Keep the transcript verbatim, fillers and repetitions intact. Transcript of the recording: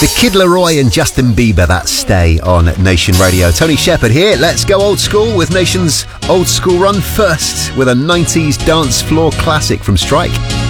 The Kid Laroi and Justin Bieber, that Stay on Nation Radio. Tony Shepard here. Let's go old school with Nation's Old School Run, first with a nineties dance floor classic from Strike.